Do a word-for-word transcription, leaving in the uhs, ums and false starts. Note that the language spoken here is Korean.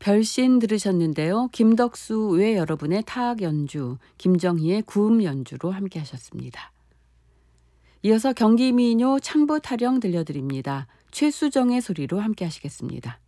별신 들으셨는데요. 김덕수 외 여러분의 타악 연주, 김정희의 구음 연주로 함께 하셨습니다. 이어서 경기민요 창부 타령 들려드립니다. 최수정의 소리로 함께 하시겠습니다.